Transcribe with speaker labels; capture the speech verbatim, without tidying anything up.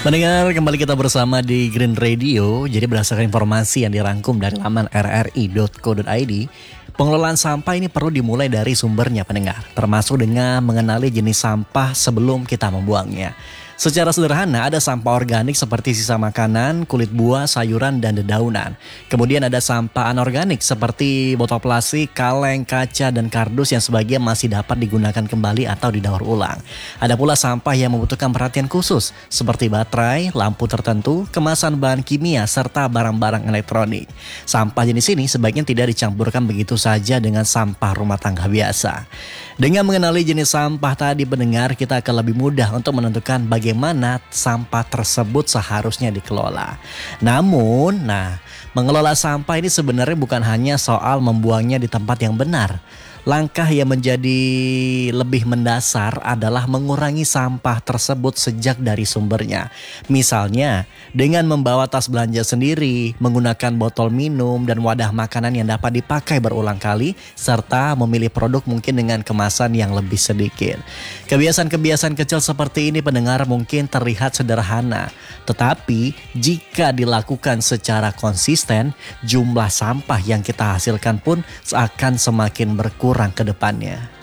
Speaker 1: Mendengar kembali kita bersama di Green Radio. Jadi berdasarkan informasi yang dirangkum dari laman r r i dot co dot i d, pengelolaan sampah ini perlu dimulai dari sumbernya pendengar, termasuk dengan mengenali jenis sampah sebelum kita membuangnya. Secara sederhana ada sampah organik seperti sisa makanan, kulit buah, sayuran, dan dedaunan. Kemudian ada sampah anorganik seperti botol plastik, kaleng, kaca, dan kardus yang sebagian masih dapat digunakan kembali atau didaur ulang. Ada pula sampah yang membutuhkan perhatian khusus seperti baterai, lampu tertentu, kemasan bahan kimia, serta barang-barang elektronik. Sampah jenis ini sebaiknya tidak dicampurkan begitu saja dengan sampah rumah tangga biasa. Dengan mengenali jenis sampah tadi pendengar, kita akan lebih mudah untuk menentukan bagaimana sampah tersebut seharusnya dikelola. Namun, nah, mengelola sampah ini sebenarnya bukan hanya soal membuangnya di tempat yang benar. Langkah yang menjadi lebih mendasar adalah mengurangi sampah tersebut sejak dari sumbernya. Misalnya, dengan membawa tas belanja sendiri, menggunakan botol minum dan wadah makanan yang dapat dipakai berulang kali, serta memilih produk mungkin dengan kemasan yang lebih sedikit. Kebiasaan-kebiasaan kecil seperti ini pendengar mungkin terlihat sederhana, tetapi jika dilakukan secara konsisten, jumlah sampah yang kita hasilkan pun akan semakin berkurang kurang ke depannya.